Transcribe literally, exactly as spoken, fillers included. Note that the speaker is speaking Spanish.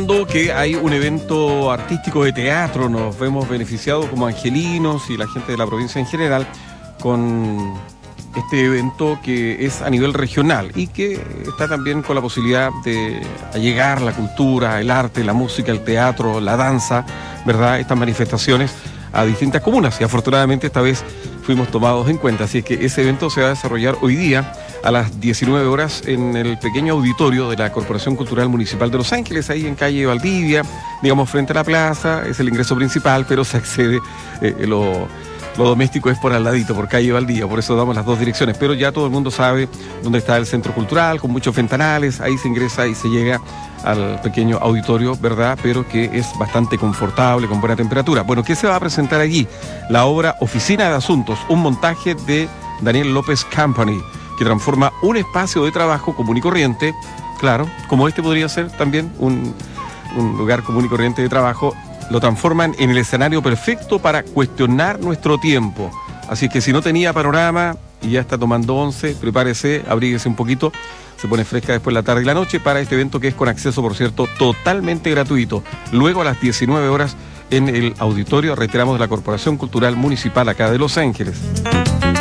informando que hay un evento artístico de teatro. Nos vemos beneficiados como angelinos y la gente de la provincia en general con este evento que es a nivel regional y que está también con la posibilidad de allegar la cultura, el arte, la música, el teatro, la danza, ¿verdad? Estas manifestaciones a distintas comunas y afortunadamente esta vez fuimos tomados en cuenta. Así es que ese evento se va a desarrollar hoy día a las diecinueve horas en el pequeño auditorio de la Corporación Cultural Municipal de Los Ángeles, ahí en calle Valdivia, digamos frente a la plaza. Es el ingreso principal, pero se accede, eh, lo, lo doméstico es por al ladito, por calle Valdivia, por eso damos las dos direcciones, pero ya todo el mundo sabe dónde está el centro cultural, con muchos ventanales, ahí se ingresa y se llega al pequeño auditorio, ¿verdad? Pero que es bastante confortable, con buena temperatura. Bueno, ¿qué se va a presentar allí? La obra Oficina de Asuntos, un montaje de Daniel López Company, que transforma un espacio de trabajo común y corriente, claro, como este podría ser también un, un lugar común y corriente de trabajo, lo transforman en el escenario perfecto para cuestionar nuestro tiempo. Así que si no tenía panorama y ya está tomando once, prepárese, abríguese un poquito, se pone fresca después la tarde y la noche para este evento que es con acceso, por cierto, totalmente gratuito. Luego a las diecinueve horas en el auditorio, reiteramos, de la Corporación Cultural Municipal acá de Los Ángeles.